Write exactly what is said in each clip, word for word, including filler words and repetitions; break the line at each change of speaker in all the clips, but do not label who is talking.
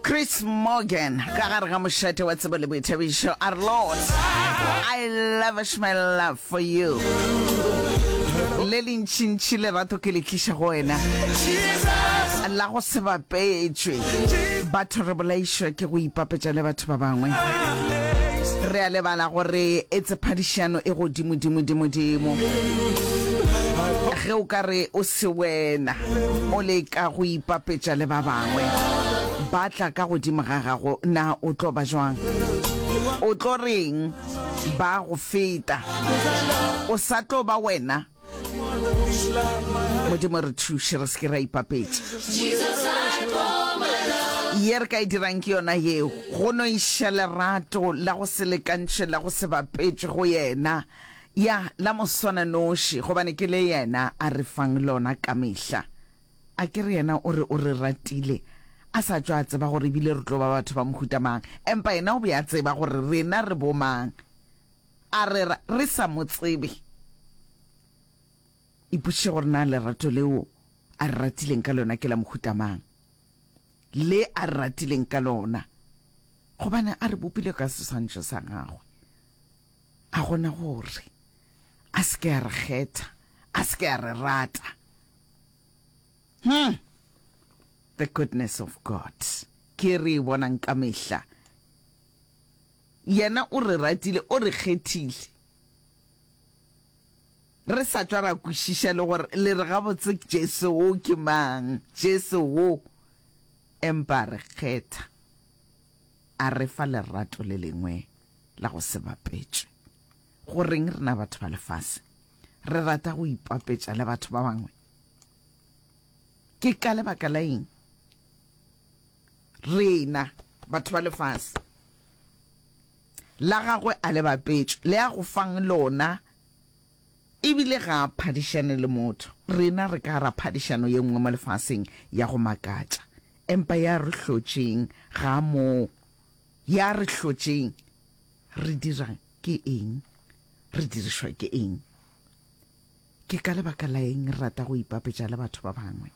Chris Morgan ka gare ga mošate wa tsebo le boithabišo our Lord I lavish my love for you le lentšintši lerato ke le tliša go wena la go se bapetšwe batho re bolaišwa ke go ipapetša le batho ba bangwe re a lebala gore e tse phadišano e godimo dimo dimo dimo ge o ka re o se wena o le ka go ipapetša le ba bangwe batla ka godimo ga gago na o tlo ba jwang o tlo reng ba go feta o sa tlo ba wena modimo re thuše re se ke ra ipapetša ye re ka e dirang ke yona yeo go no iša lerato la go se lekantšhe la go se bapetše go yena ya la moswana noši gobane ke le yena a re fang lona ka mehla a ke re yena o re o re ratile a sa tšwa a tseba gore ebile re tlo ba batho ba mohutamang empa yena o be a tseba gore rena re bomang a re re sa mo tsebe ipotše gore na lerato leo a re ratileng ka lona ke la mohutamang le a re ratileng ka lona gobane a re bopile ka seswantšho sa gagwe a gona gore a se ke a re kgetha a se ke a re rata hmm the goodness of God ke re bonang ka mehla yena o re ratile o re kgethile re sa tšwa ra kwešiša le gore le re gabotse Jesu wo ke mang Jesu wo empa re kgetha a re fa lerato le lengwe la go se bapetšwe goreng rena batho ba lefase re rata go ipapetša le batho ba bangwe ke ka lebaka la eng rena batho ba lefase la gagwe a le bapetšwe le a go fang lona ebile ga a phadišane le motho rena re ka ra phadišano ye nngwe mo lefaseng ya go makatša empa ya re hlotšeng ga mo ya re hlotšeng re dira ke eng re dirišwa ke eng ke ka lebaka la eng re rata go ipapetša le batho ba bangwe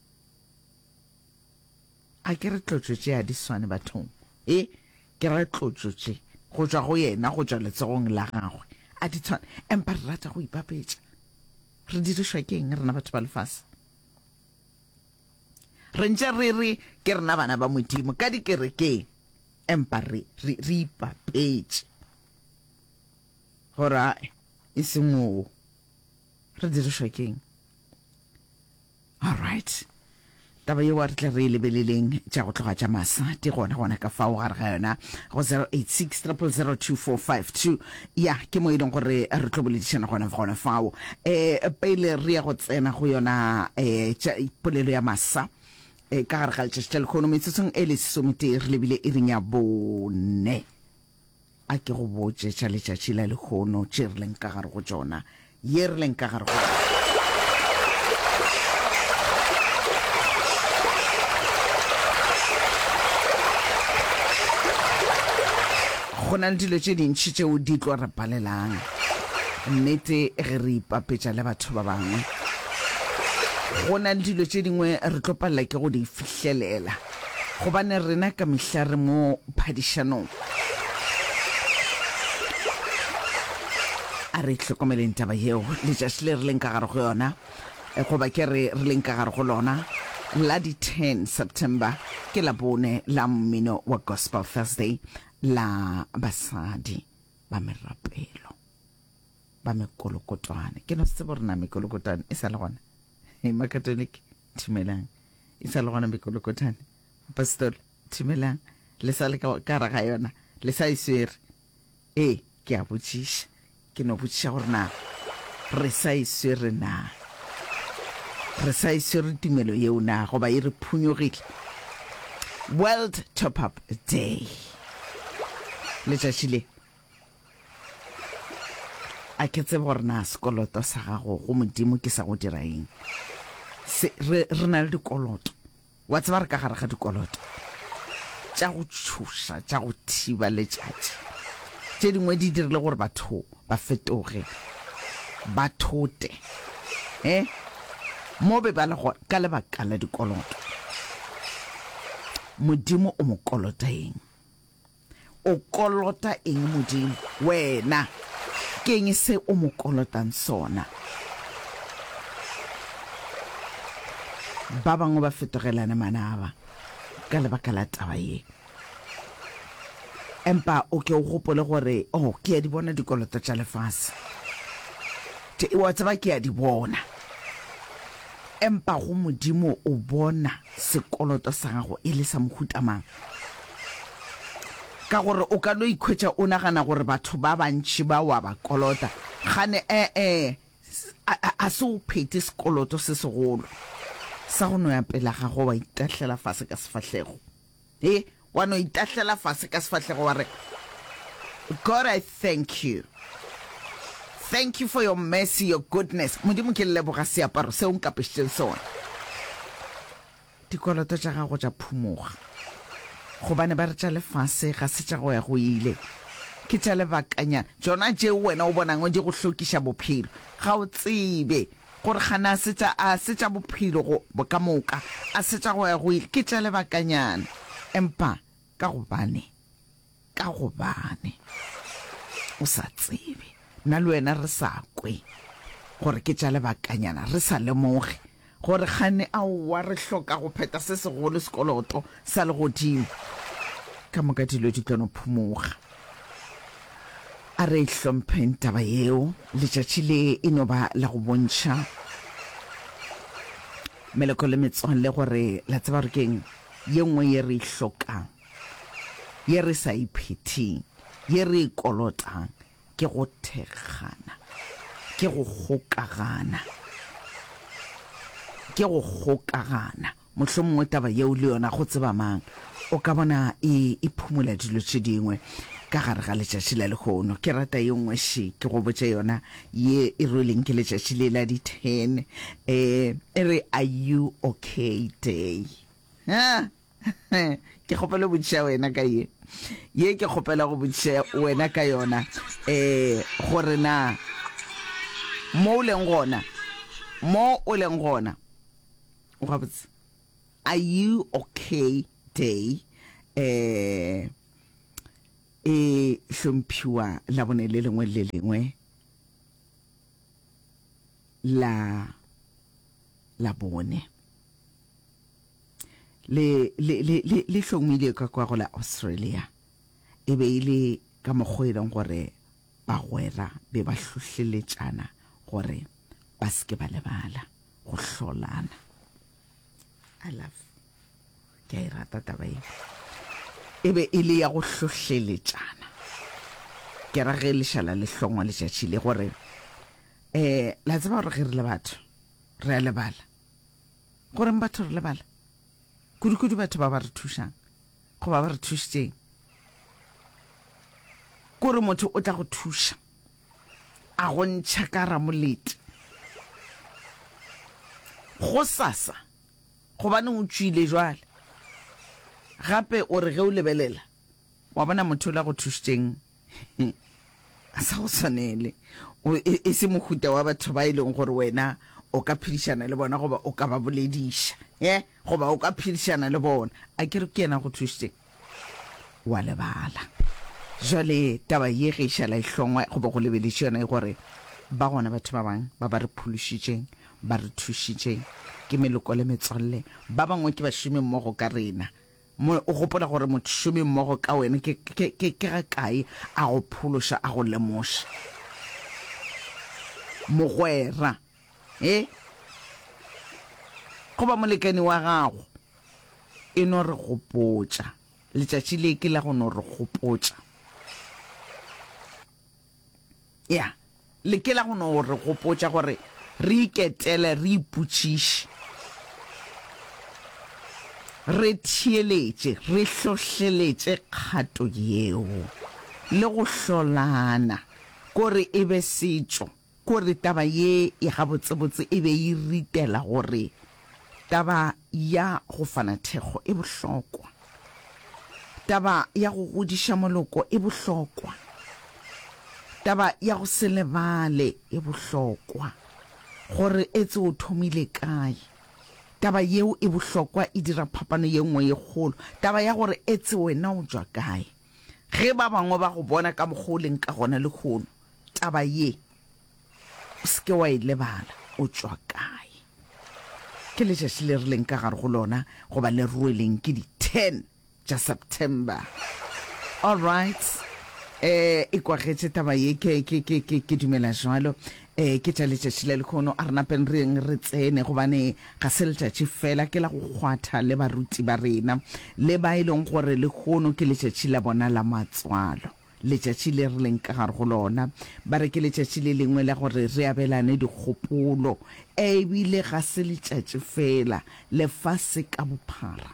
a ke re tlotšotše ya di swane bathong e ke re tlotšotše go tšwa go yena go tšwa letsogong la gagwe a di tshwane empa re rata go ipapetša re dirišwa ke eng rena batho ba lefase re ntše re re ke rena bana ba modimo ka dikerekeng empa re re ipapetše gore e se moo re dirišwa ke eng all right taba yeo a re tle re e lebeleleng tša go tloga tša masa di gona gona ka fao gare ga yona go zero eight six zero zero zero two four five two ya ke mo e leng gore re tlo boledišana gona gona fao um pele re ya go tsena go yona um polelo ya masa um ka gare ga letšatši tša lekgono metsotsong e le lesomete re lebile e reng ya bone a ke go botše tša letšatši la lekgono tše re leng ka gare go tšona ye re leng ka gare go go na le dilo tše dintšhi tšeo di tlo re palelang nnete ge re ipapetša le batho ba bangwe go na le dilo tše dingwe re tlo palela ke go di fihlelela gobane rena ka mehla re mo phadišanong a re hlokomeleng taba yeo letšatši le re leng ka gare go yona goba ke re re leng ka gare go lona la di ten September ke la bone la mmino wa Gospel Thursday la basadi ba merapelo ba mekolokotwane ke no se tsebo rena mekolokotwane e sa le gona e makatoliki thimelang e sa le gona mekolokotwane pastor thimelang le sa le ka raga yona le sa iswere e ke a botšiša ke no botšiša gore na re sa iswere na re sa iswere tumelo yeo na goba e re phunyogile World Top Up Day letšatši le a ke tsebe gore na sekoloto sa gago go modimo ke sa go dira eng re na le dikoloto wa tseba re ka gare ga dikoloto tša go tšhoša tša go thiba letšatši tše dingwe di dirile gore batho ba fetoge ba thote um mo be ba le ka lebaka la dikoloto modimo o mo kolota eng o kolota eng modimo wena ke eng se o mo kolotang sona ba bangwe ba fetogelana manaba ka lebaka la taba ye empa o ke o gopole gore oh ke a di bona dikoloto tša lefase te wa tsaba ke a di bona empa go modimo o bona sekoloto sa gago e le sa mohutamang ka gore o ka no ikhwetša o nagana gore batho ba bantši ba wa ba kolota gane eh eh a se o phete sekoloto se segolo sa go no ya pela gago wa itahlela fase ka sefahlego eh wa no itahlela fase ka sefahlego wa re God, I thank you. Thank you for your mercy, your goodness. Modimo ke leboga seaparo se o nkapešitšeng sona dikoloto tša gago tša phumoga gobane ba re tša lefase ga se tša go ya go ile ke tša lebakanyana tšona tšeo wena o bonang di go hlokiša bophelo ga o tsebe gore gana a se tša bophelo go ka moka a se tša go ya go ile ke tša lebakanyana empa ka gobane ka gobane o sa tsebe nna le wena re sa kwe gore ke tša lebakanyana re sa lemoge gore gane a wa re hloka go pheta se segolo sekoloto sa le godimo ka moka dilo di tlono phumoga a re hlompheng taba yeo letšatši le e no ba la go bontšha meleko le metswalle gore la tseba gore keng ye nngwe ye re hlokang ye re sa iphetheng ye re kolotang ke go thekgana ke go gokagana ke go gokagana mohlomongwe taba yeo le yona go tseba mang o ka bona e phumula dilo tše dingwe ka gare ga letšatši la lehono ke rata ye nngwe she ke go botša yona ye e rweleng ke letšatši le la di ten eh e re are you okay day ha ke kgopela botša wena ka ye ye ke kgopela go botša wena ka yona eh gore na mo o leng gona mo o leng gona o ga botse are you okay day eh e hlomphiwa la bone le lengwe le lengwe la la bone le le le le hlomile ka kwa go la Australia e be ile ka mogweleng gore ba gwera be ba hlohleletšana gore ba ske ba lebala go hlolana I love ke a rata taba e e be ile ya go hlohleletšana ke ra ge lešala le hlongwa letšatši le gore eh la tseba gore ge re le batho re a lebala gore batho re lebala kudu-kudu batho ba ba re thušang go ba ba re thušitšeng kore motho o tla go thuša a go ntšha ka ramolete go sasa gobane o tšwile jwale gape o re ge o lebelela wa bona motho la go thušitšeng a sa go tshwanele e se mohuta wa batho ba e leng gore wena o ka phedišana le bona goba o ka ba bolediša eh goba o ka phedišana le bona a ke re ke yena go thušitšeng wa lebala jwale taba ye ge išala e hlongwa goba go lebeletše yona e gore ba gona batho ba bang ba ba re phološitšeng ba re thušitšeng ke meloko le metswalle ba bangwe ke bašomi mmogo ka rena o gopola gore mošomi mmogo ka wena ke ga kae a go phološa a go lemoša mogwera eh goba molekani wa gago e no re gopotša letšatši le ke la go no re gopotša ya le ke la go no re gopotša gore re iketele re ipotšiše re thieletše re hlohleletše kgato yeo le go hlolana kore e be setšo kore taba ye e gabotsebotse e be e ritela gore taba ya go fana thekgo e bohlokwa taba ya go godiša moloko e bohlokwa taba ya go se lebale e bohlokwa gore etse o thomile kae taba yeo e bohlokwa e dira phapano ye nngwe ye kgolo taba ya gore etse wena o tswa kae ge ba bangwe ba go bona ka mogoleng ka gona le kgono taba ye o se ke wa e lebala o tswa kae ke letšatši le rileng ka gare go lona goba le rueleng ke di ten tša September. All right, eh e kwagetse taba ye ke ke ke ke ke dumela jalo eh ke tša letšatši le lekgono a rena pen reng re tsene gobane ga se letšatši fela ke la go kgwatha le baruti ba rena le ba ileng gore lekgono ke letšatši la bona la matswalo letšatši le rileng ka gare go lona ba re ke letšatši le lengwe la gore re abelane dikgopolo e bile ga se letšatši fela lefase ka bophara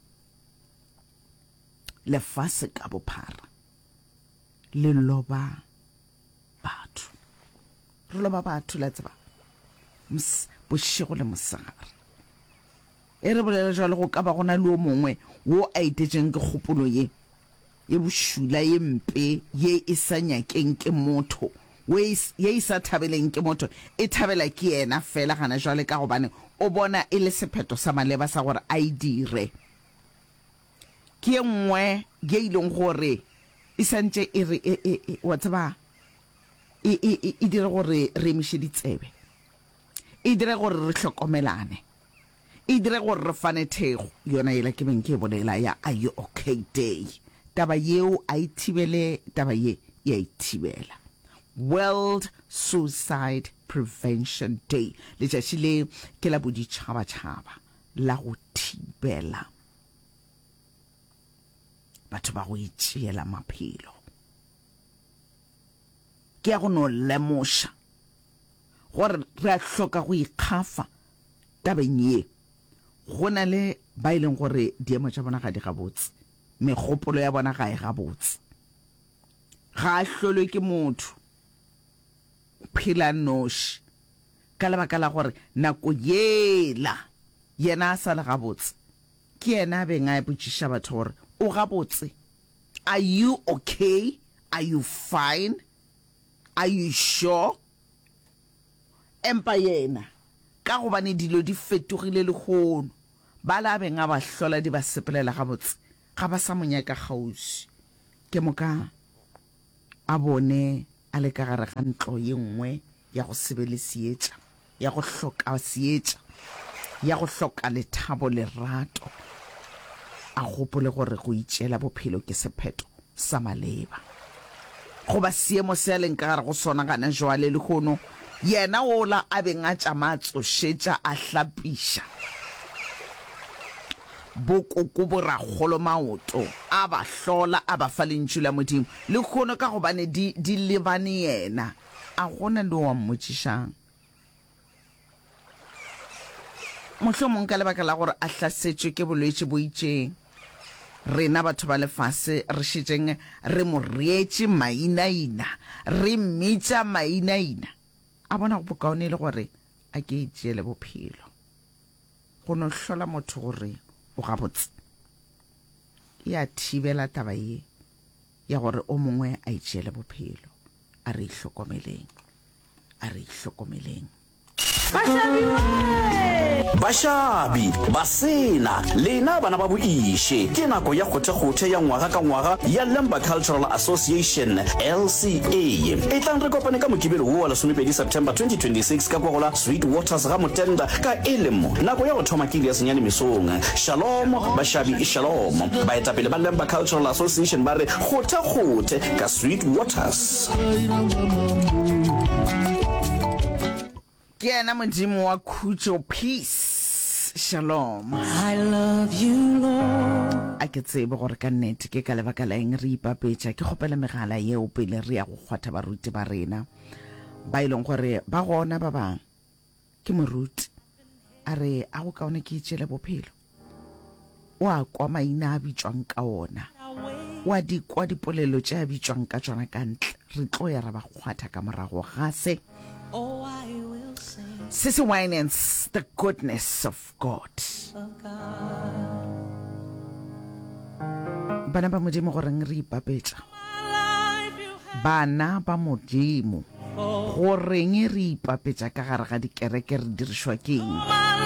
lefase ka bophara le loba batho re loba batho la tseba bošego le mosagare e re bolela jalo go ka ba gona le o mongwe wo a itetšeng ke kgopolo ye ye bošula ye mpe ye e sa nyakeng ke motho ye e sa thabeleng ke motho e thabela ke yena fela gana jwale ka gobane o bona e le sephetho sa maleba sa gore a e dire ke nngwe ye ileng gore e santse e re wa tseba e e dire gore re emiše ditsebe e dire gore re hlokomelane e dire gore re fane thego yona ela ke beng ke bolela ya Are You Okay Day taba yeo a ithibele taba ye ya ithibela World Suicide Prevention Day letšatši le ke la boditšhabatšhaba la go thibela batho ba go itšeela maphelo ke ya go no lemoša gore re a hloka go ikgafa tabeng ye go na le ba ileng gore diemo tša bona ga di gabotse megopolo ya bona ga e gabotse ga a hlolwe ke motho phela noši ka lebaka la gore nako yela yena a sa le gabotse ke yena a beng a e botšiša batho gore o gabotse are you okay are you fine are you sure empa yena ka gobane dilo di fetogile le kgono ba la beng a ba hlola di ba sepelela gabotse ga ba sa monyaka kgausi ke moka a bone a le ka gare ga ntlo ye nngwe ya go sebele seetša ya go hloka seetša ya go hloka lethabo lerato a gopole gore go itšela bophelo ke sephetho sa maleba goba seemo se a leng ka gare go sona gana jwale le kgono yena ola a beng a tšama a tsošetša a hlapiša bokoko boragolo maoto a ba hlola a ba fa lentšu la modimo le kgono ka gobane di, di lebane yena a gona le wa mmotšišang mohlomong ka lebaka la gore a hlasetšwe ke bolwetši bo itšeng rena batho ba lefase re šetšeng re mo reetše mainaina re mmitša mainaina a bona go bokaone le gore a ke itšeele bophelo go no hlola motho gore o gabotse ya thibela taba ye ya gore o mongwe a itšeele bophelo a re ihlokomeleng a re ihlokomeleng
Bashabi basena lena bana ba boiše ke nako ya kgothekgothe ya ngwaga ka ngwaga ya Lemba Cultural Association L C A e tlang re kopane ka mokibelo wo wa lesomepedi September twenty twenty-six ka kwa gola Sweet Waters ga Motenda ka elemo nako ya go thoma ke ya senyane mesong shalom bashabi shalom ba etapele ba Lemba Cultural Association ba re kgothekgothe ka Sweet Waters
Kiana modimo wa khutso peace shalom
I love you Lord
a ke tsebe gore ka nnete ke ka lebaka la eng re ipapetša ke gopela megala yeo pele re ya go kgwatha baruti ba rena ba ileng gore ba gona ba bang ke moruti a re a go kaone ke itšele bophelo o a kwa maina a bitswang ka ona o a di kwa dipolelo tše a bitswang ka tšona ka ntle re tlo ya ra ba kgwatha ka morago ga se
Oh I will sing
Sissy Winans, the goodness of God.
of God
Bana ba modimo gore re ipapetša
My life you have
bana ba modimo
for
goreng re ipapetša ka gare ga dikereke re dirišwa ke eng
my